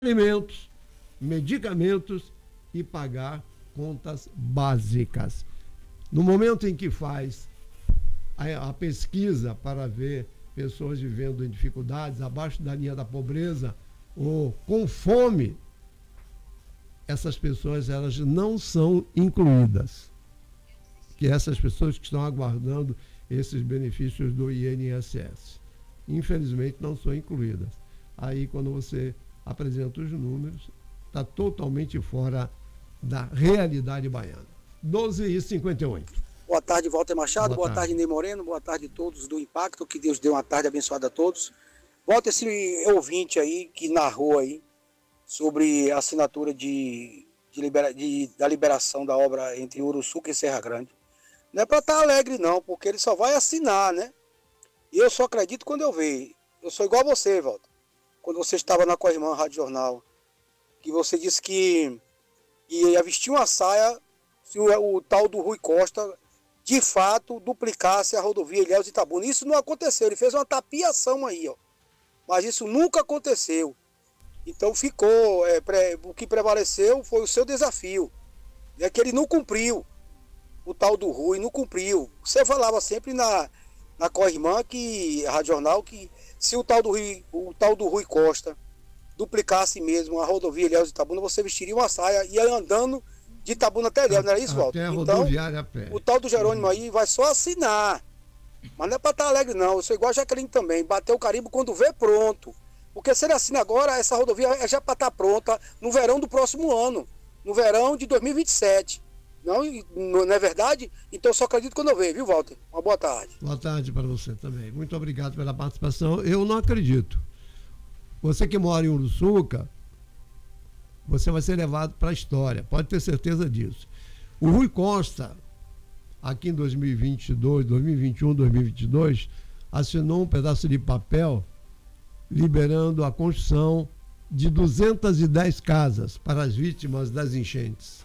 alimentos, medicamentos e pagar contas básicas. No momento em que faz a pesquisa para ver pessoas vivendo em dificuldades, abaixo da linha da pobreza ou com fome, essas pessoas elas não são incluídas. Que essas pessoas que estão aguardando esses benefícios do INSS. Infelizmente não são incluídas. Aí quando você apresenta os números, está totalmente fora da realidade baiana. 12h58. Boa tarde, Walter Machado. Boa tarde, Ney Moreno. Boa tarde a todos do Impacto. Que Deus dê uma tarde abençoada a todos. Walter, esse ouvinte aí que narrou aí sobre a assinatura da liberação da obra entre Uruçuca e Serra Grande. Não é para estar alegre não, porque ele só vai assinar, né? E eu só acredito quando eu ver. Eu sou igual a você, Walter. Quando você estava na Corrimã Rádio Jornal, que você disse que ia vestir uma saia se o tal do Rui Costa de fato duplicasse a rodovia Ilhéus de Itabuna. Isso não aconteceu, ele fez uma tapiação aí, ó. Mas isso nunca aconteceu. Então ficou, o que prevaleceu foi o seu desafio, né, que ele não cumpriu. O tal do Rui não cumpriu. Você falava sempre na Corrimã, que a Rádio Jornal, que se o tal do Rui Costa duplicasse mesmo a rodovia Ilhéus de Itabuna, você vestiria uma saia e ia andando de Itabuna até Ilhéus, não era isso, Walter? Então, o tal do Jerônimo aí vai só assinar. Mas não é para estar alegre não, eu sou igual a Jaqueline também, bater o carimbo quando vê, pronto. Porque se ele assina agora, essa rodovia é já para estar pronta no verão do próximo ano, no verão de 2027. Não é verdade? Então eu só acredito quando eu vejo, viu, Walter? Uma boa tarde. Boa tarde para você também. Muito obrigado pela participação. Eu não acredito. Você que mora em Uruçuca, você vai ser levado para a história, pode ter certeza disso. O Rui Costa, aqui em 2022, 2021, 2022, assinou um pedaço de papel liberando a construção de 210 casas para as vítimas das enchentes.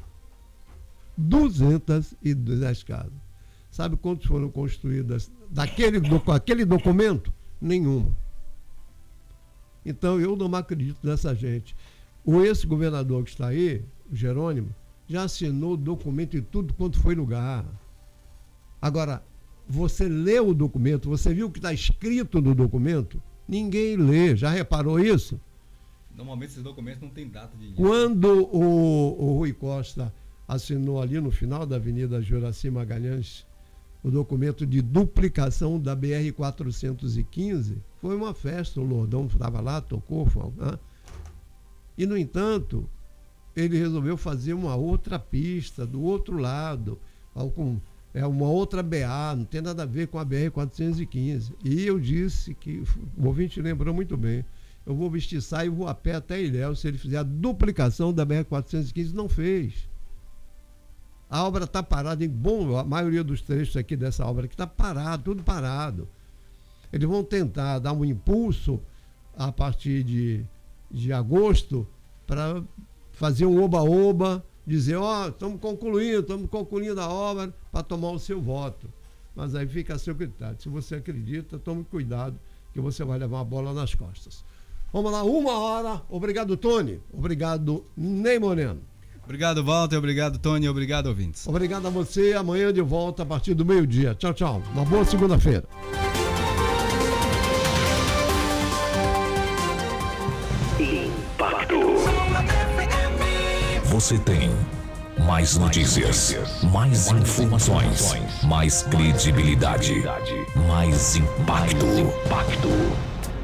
210 casas. Sabe quantas foram construídas com aquele documento? Nenhuma. Então eu não acredito nessa gente. O ex-governador que está aí, o Jerônimo, já assinou o documento e tudo quanto foi lugar. Agora, você leu o documento, você viu o que está escrito no documento? Ninguém lê. Já reparou isso? Normalmente esses documentos não têm data de início. Quando o Rui Costa assinou ali no final da Avenida Juraci Magalhães o documento de duplicação da BR-415, foi uma festa, o Lordão estava lá, tocou, né? E, no entanto, ele resolveu fazer uma outra pista do outro lado, uma outra BA, não tem nada a ver com a BR-415. E eu disse que, o ouvinte lembrou muito bem, eu vou vestir saia e vou a pé até Ilhéus, se ele fizer a duplicação da BR-415, não fez. A obra está parada, a maioria dos trechos aqui dessa obra que está parado, tudo parado. Eles vão tentar dar um impulso a partir de agosto para fazer um oba-oba, dizer, estamos concluindo a obra para tomar o seu voto. Mas aí fica a seu critério. Se você acredita, tome cuidado que você vai levar uma bola nas costas. Vamos lá, 1h. Obrigado, Tony. Obrigado, Ney Moreno. Obrigado, Walter. Obrigado, Tony. Obrigado, ouvintes. Obrigado a você. Amanhã de volta a partir do meio-dia. Tchau, tchau. Uma boa segunda-feira. Impacto. Você tem mais notícias, mais informações, mais credibilidade, mais impacto.